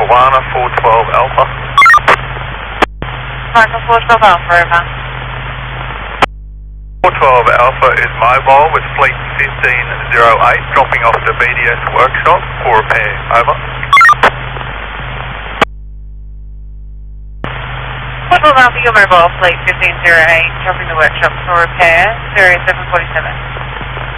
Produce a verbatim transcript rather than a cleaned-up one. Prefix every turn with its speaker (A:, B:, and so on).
A: Moana, four twelve Alpha.
B: Michael four twelve Alpha, over.
A: four twelve Alpha is mobile with fleet fifteen oh eight, dropping off to B D S workshop for repair, over.
B: four twelve Alpha, your mobile, fleet fifteen oh eight, dropping the workshop for repair, Sirius seven forty-seven.